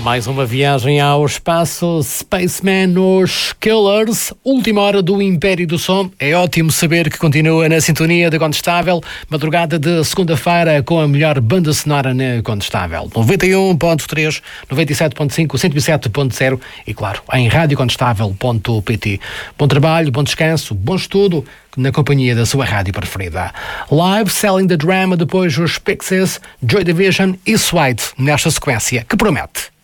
Mais uma viagem ao espaço. Spaceman nos Killers, última hora do Império do Som. É ótimo saber que continua na sintonia da Condestável. Madrugada de segunda-feira com a melhor banda sonora na Condestável. 91.3, 97.5, 107.0 e, claro, em radiocondestável.pt. Bom trabalho, bom descanso, bom estudo na companhia da sua rádio preferida. Live Selling the Drama, depois os Pixies, Joy Division e Suede nesta sequência que promete.